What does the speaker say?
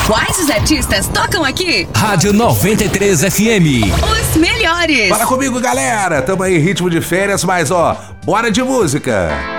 Quais os artistas tocam aqui? Rádio 93 FM. Os melhores. Fala comigo, galera. Tamo aí, ritmo de férias, mas bora de música.